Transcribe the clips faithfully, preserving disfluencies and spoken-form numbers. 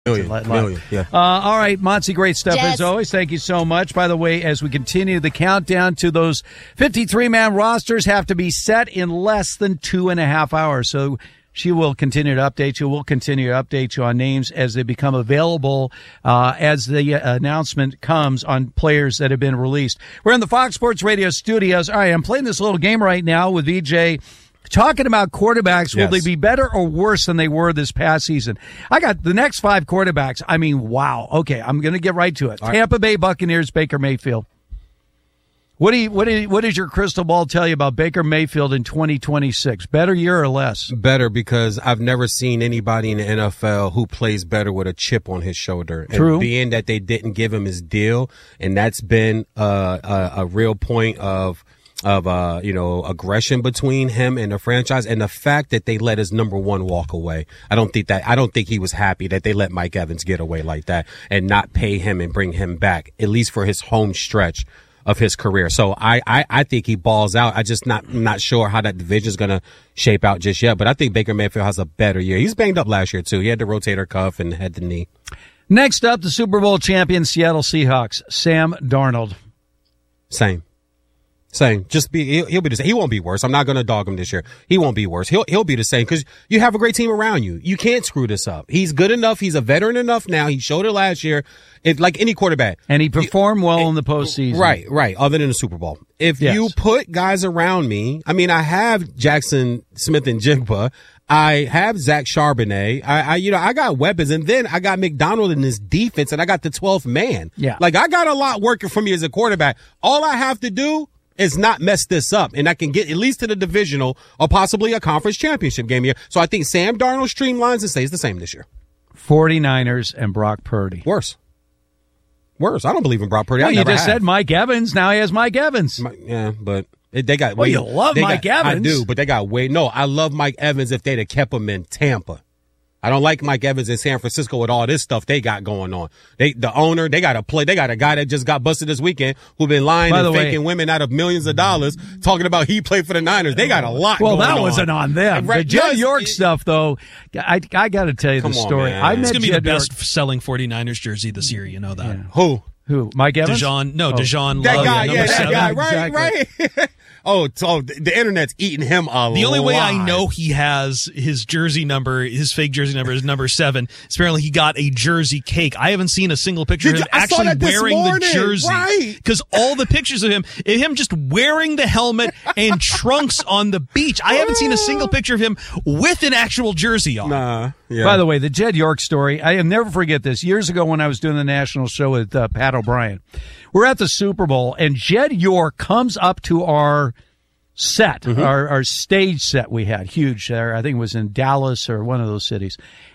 Million, million, yeah. Uh, all right, Monty, great stuff Jess. as always. Thank you so much. By the way, as we continue the countdown to those fifty-three man rosters have to be set in less than two and a half hours. So she will continue to update you. We'll continue to update you on names as they become available, uh, as the uh, announcement comes on players that have been released. We're in the Fox Sports Radio studios. All right, I'm playing this little game right now with V J. Talking about quarterbacks, will Yes. they be better or worse than they were this past season? I got the next five quarterbacks. I mean, wow. Okay, I'm going to get right to it. All Tampa Bay Buccaneers, Baker Mayfield. What do you, what do you, what does your crystal ball tell you about Baker Mayfield in twenty twenty-six? Better year or less? Better, because I've never seen anybody in the N F L who plays better with a chip on his shoulder. True. And being that they didn't give him his deal, and that's been uh, a, a real point of of uh you know aggression between him and the franchise, and the fact that they let his number one walk away. I don't think that I don't think he was happy that they let Mike Evans get away like that and not pay him and bring him back, at least for his home stretch of his career. So I I, I think he balls out. I just not not sure how that division is gonna shape out just yet. But I think Baker Mayfield has a better year. He's banged up last year too. He had the rotator cuff and had the knee. Next up, the Super Bowl champion Seattle Seahawks, Sam Darnold. Same. Same. Just be, he'll, he'll be the same. He won't be worse. I'm not going to dog him this year. He won't be worse. He'll, he'll be the same because you have a great team around you. You can't screw this up. He's good enough. He's a veteran enough now. He showed it last year. If, like any quarterback. And he performed well in the postseason. Right, right. Other than the Super Bowl. If Yes. you put guys around me, I mean, I have Jackson Smith and Jigba. I have Zach Charbonnet. I, I, you know, I got weapons, and then I got McDonald in this defense, and I got the twelfth man. Yeah. Like, I got a lot working for me as a quarterback. All I have to do is not mess this up, and I can get at least to the divisional or possibly a conference championship game here. So I think Sam Darnold streamlines and stays the same this year. forty-niners and Brock Purdy. Worse. Worse. I don't believe in Brock Purdy. Well, I you never just have. said Mike Evans. Now he has Mike Evans. My, yeah, but it, they got. Well, way, you love they Mike got, Evans. I do, but they got way. No, I love Mike Evans if they'd have kept him in Tampa. I don't like Mike Evans in San Francisco with all this stuff they got going on. They, the owner, they got a play. They got a guy that just got busted this weekend who been lying By and the way- faking women out of millions of dollars, talking about he played for the Niners. They got a lot. Well, going that on. wasn't on them. Right, The Jed yes, York it- stuff, though, I, I got to tell you Come the on, story. man. I It's met It's going to be Jed the York- best-selling forty-niners jersey this year. You know that. Who? Who? Mike Evans? Dejan, no, Oh. Dejan That Love, guy, number yeah, that seven. guy, right, right. oh, so the, the internet's eating him a The only way I lot. know he has his jersey number, his fake jersey number is number seven. Is apparently he got a jersey cake. I haven't seen a single picture Did of him you- I saw actually that this wearing morning, the jersey. right. Because all the pictures of him, him just wearing the helmet and trunks on the beach. I haven't seen a single picture of him with an actual jersey on. Nah, yeah. By the way, the Jed York story, I will never forget this. Years ago when I was doing the national show with uh, Pat O'Brien, we're at the Super Bowl, and Jed York comes up to our set, Mm-hmm. our, our stage set we had, huge there. I think it was in Dallas or one of those cities.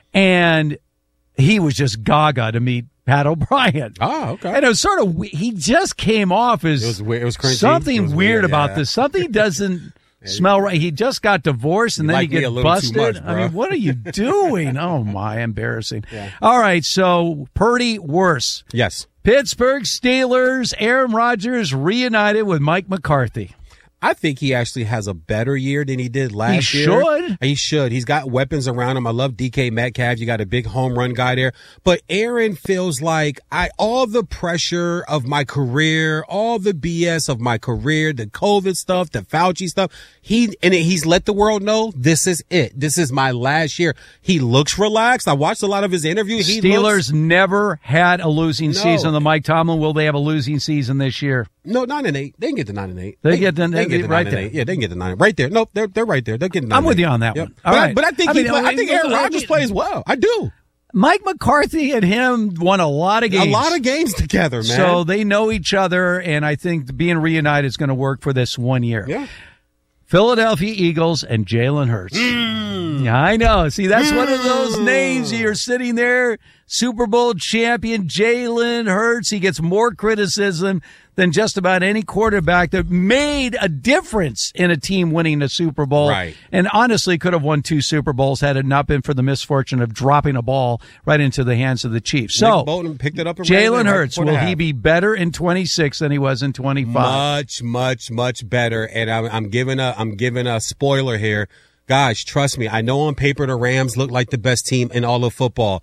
And he was just gaga to meet Pat O'Brien. Oh, okay. And it was sort of, we- he just came off as It was weird- it was cringy. something It was weird, weird, about yeah. this. Something doesn't smell right. He just got divorced, and You then like he me gets a little too busted. much, I bro. mean, what are you doing? Oh, my, embarrassing. All right, so Purdy worse. Yes. Pittsburgh Steelers, Aaron Rodgers reunited with Mike McCarthy. I think he actually has a better year than he did last He year. should. He should. He's got weapons around him. I love D K Metcalf. You got a big home run guy there. But Aaron feels like I all the pressure of my career, all the B S of my career, the COVID stuff, the Fauci stuff. He and he's let the world know this is it. This is my last year. He looks relaxed. I watched a lot of his interviews. He Steelers looks, never had a losing No. season. The Mike Tomlin, will they have a losing season this year? no nine and eight. They can get the nine and eight. They get the- they can get the right nine and there. eight. Yeah, they can get the nine right there. Nope, they're they're right there. They're getting. nine I'm and with eight. you on that Yep. one. But, All I, right. but I think I he mean, play, I I think mean, Aaron I Rodgers mean- plays well. I do. Mike McCarthy and him won a lot of games. A lot of games together, man. So they know each other, and I think being reunited is going to work for this one year. yeah. Philadelphia Eagles and Jalen Hurts. Mm. Yeah, I know. See, that's one of those names. You're sitting there, Super Bowl champion Jalen Hurts. He gets more criticism than just about any quarterback that made a difference in a team winning a Super Bowl. Right. And honestly could have won two Super Bowls had it not been for the misfortune of dropping a ball right into the hands of the Chiefs. So, Nick Bolton picked it up. And ran it Jalen right Hurts, before the will he half. be better in twenty-six than he was in twenty-five? much, much, much better? And I'm, I'm giving a, I'm giving a spoiler here, guys. Trust me. I know on paper the Rams look like the best team in all of football.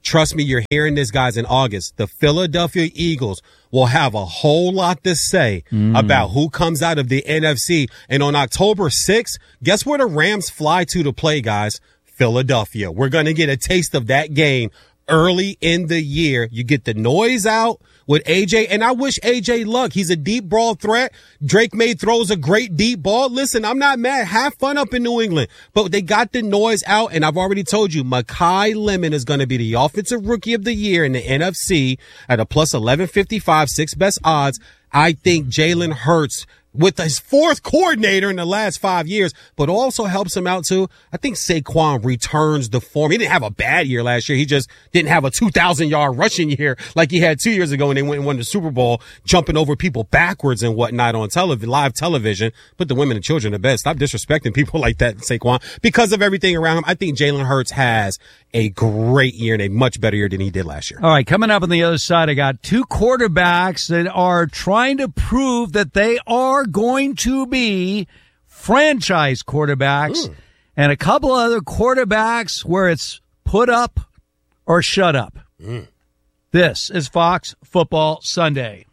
Trust me, you're hearing this, guys, in August. The Philadelphia Eagles will have a whole lot to say mm. about who comes out of the N F C. And on October sixth, guess where the Rams fly to to play, guys? Philadelphia. We're going to get a taste of that game early in the year. You get the noise out with A J, and I wish A J luck. He's a deep ball threat. Drake May throws a great deep ball. Listen, I'm not mad. Have fun up in New England. But they got the noise out, and I've already told you, Mekhi Lemon is going to be the offensive rookie of the year in the N F C at a plus eleven fifty-five, six best odds. I think Jalen Hurts, with his fourth coordinator in the last five years, but also helps him out too. I think Saquon returns the form. He didn't have a bad year last year. He just didn't have a two thousand yard rushing year like he had two years ago when they went and won the Super Bowl, jumping over people backwards and whatnot on television, live television. Put the women and children to bed. Stop disrespecting people like that, Saquon, because of everything around him. I think Jalen Hurts has a great year and a much better year than he did last year. All right, coming up on the other side, I got two quarterbacks that are trying to prove that they are going to be franchise quarterbacks, mm. and a couple other quarterbacks where it's put up or shut up. Mm. This is Fox Football Sunday.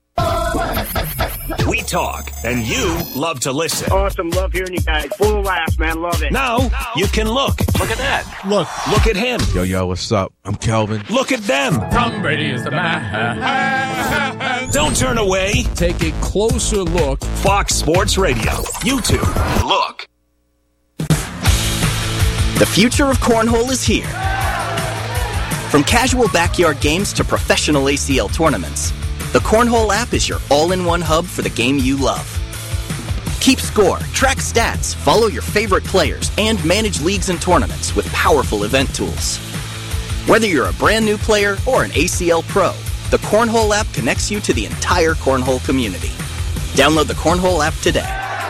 We talk, and you love to listen. Awesome. Love hearing you guys. Full of laughs, man. Love it. Now, now you can look. Look at that. Look. Look at him. Yo, yo, what's up? I'm Kelvin. Look at them. Tom Brady is the man. Don't turn away. Take a closer look. Fox Sports Radio. YouTube. Look. The future of cornhole is here. From casual backyard games to professional A C L tournaments, the Cornhole app is your all-in-one hub for the game you love. Keep score, track stats, follow your favorite players, and manage leagues and tournaments with powerful event tools. Whether you're a brand new player or an A C L pro, the Cornhole app connects you to the entire Cornhole community. Download the Cornhole app today.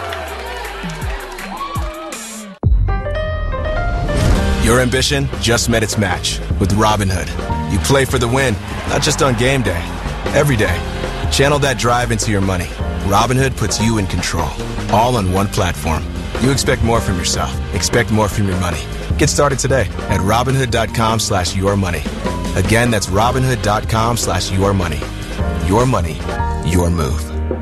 Your ambition just met its match with Robinhood. You play for the win, not just on game day. Every day, channel that drive into your money. Robinhood puts you in control, all on one platform. You expect more from yourself. Expect more from your money. Get started today at Robinhood.com slash your money. Again, that's Robinhood.com slash your money. Your money, your move.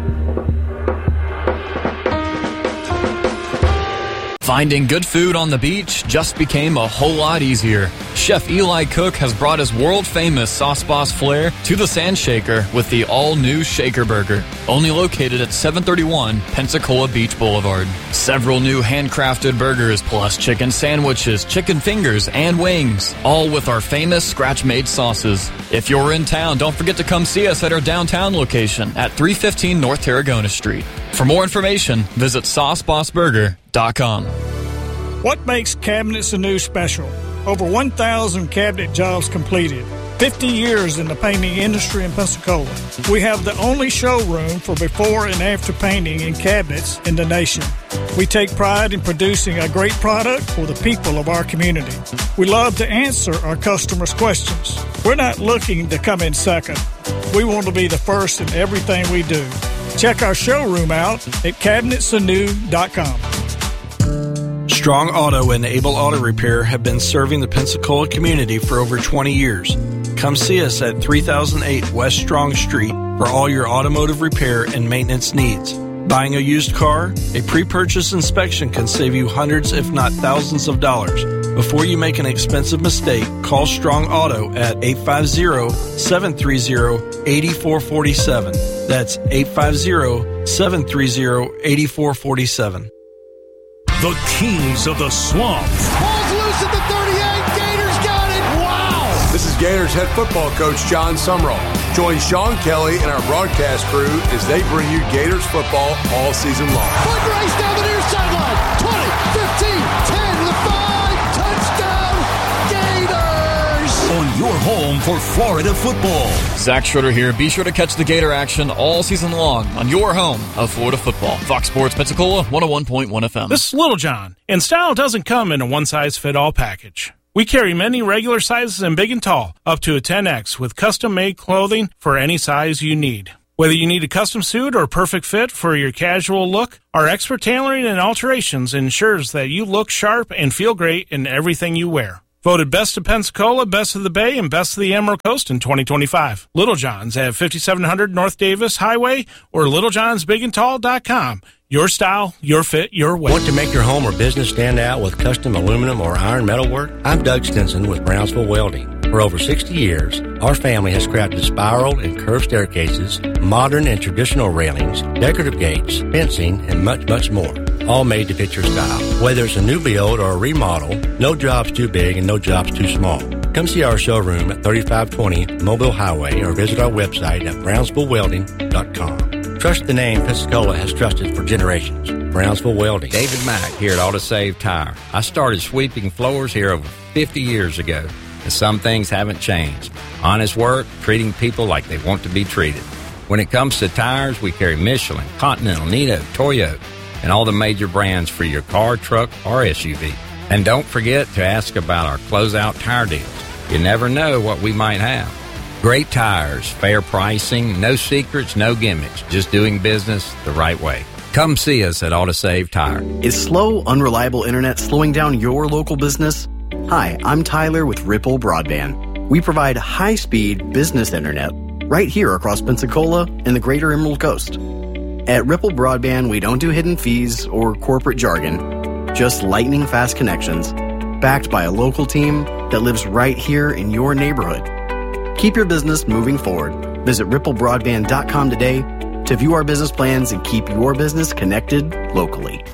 Finding good food on the beach just became a whole lot easier. Chef Eli Cook has brought his world-famous Sauce Boss flair to the Sand Shaker with the all-new Shaker Burger, only located at seven thirty-one Pensacola Beach Boulevard. Several new handcrafted burgers plus chicken sandwiches, chicken fingers, and wings, all with our famous scratch-made sauces. If you're in town, don't forget to come see us at our downtown location at three fifteen North Tarragona Street. For more information, visit sauce boss burger dot com. What makes Cabinets Anew special? Over one thousand cabinet jobs completed. fifty years in the painting industry in Pensacola. We have the only showroom for before and after painting in cabinets in the nation. We take pride in producing a great product for the people of our community. We love to answer our customers' questions. We're not looking to come in second. We want to be the first in everything we do. Check our showroom out at cabinets anew dot com. Strong Auto and Able Auto Repair have been serving the Pensacola community for over twenty years. Come see us at three thousand eight West Strong Street for all your automotive repair and maintenance needs. Buying a used car? A pre-purchase inspection can save you hundreds if not thousands of dollars. Before you make an expensive mistake, call Strong Auto at eight five zero, seven three zero, eight four four seven. That's eight five zero, seven three zero, eight four four seven. The Kings of the Swamp. Ball's loose at the thirty-eight. Gators got it. Wow. This is Gators head football coach John Sumrall. Join Sean Kelly and our broadcast crew as they bring you Gators football all season long. Foot race down the near sideline. twenty, fifteen, ten to the five. Touchdown, Gators. On your home for Florida football. Zach Schroeder here. Be sure to catch the Gator action all season long on your home of Florida football. Fox Sports Pensacola, one oh one point one F M. This is Little John, and style doesn't come in a one-size-fit-all package. We carry many regular sizes and big and tall, up to a ten X, with custom-made clothing for any size you need. Whether you need a custom suit or perfect fit for your casual look, our expert tailoring and alterations ensures that you look sharp and feel great in everything you wear. Voted Best of Pensacola, Best of the Bay, and Best of the Emerald Coast in twenty twenty-five. Little John's at fifty-seven hundred North Davis Highway or little johns big and tall dot com. Your style, your fit, your way. Want to make your home or business stand out with custom aluminum or iron metal work? I'm Doug Stinson with Brownsville Welding. For over sixty years, our family has crafted spiral and curved staircases, modern and traditional railings, decorative gates, fencing, and much, much more. All made to fit your style. Whether it's a new build or a remodel, no job's too big and no job's too small. Come see our showroom at thirty-five twenty Mobile Highway or visit our website at brownsville welding dot com. Trust the name Pensacola has trusted for generations. Brownsville Welding. David Mack here at AutoSave Tire. I started sweeping floors here over fifty years ago, and some things haven't changed. Honest work, treating people like they want to be treated. When it comes to tires, we carry Michelin, Continental, Nitto, Toyo, and all the major brands for your car, truck, or S U V. And don't forget to ask about our closeout tire deals. You never know what we might have. Great tires, fair pricing, no secrets, no gimmicks, just doing business the right way. Come see us at AutoSave Tire. Is slow, unreliable internet slowing down your local business? Hi, I'm Tyler with Ripple Broadband. We provide high-speed business internet right here across Pensacola and the greater Emerald Coast. At Ripple Broadband, we don't do hidden fees or corporate jargon, just lightning-fast connections, backed by a local team that lives right here in your neighborhood. Keep your business moving forward. Visit ripple broadband dot com today to view our business plans and keep your business connected locally.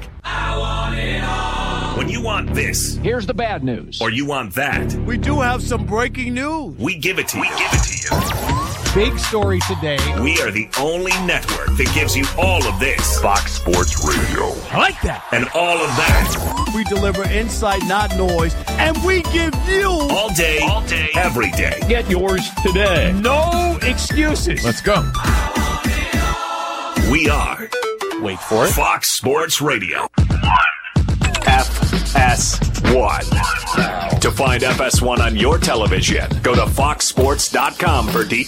When you want this, here's the bad news. Or you want that, We do have some breaking news. we give it to you. We give it to you. Big story today. We are the only network that gives you all of this. Fox Sports Radio. I like that. And all of that. We deliver insight, not noise, and we give you All day, all day, every day. Get yours today. no excuses. Let's go. We are Wait for it. Fox Sports Radio. F S one. To find F S one on your television, go to fox sports dot com for details.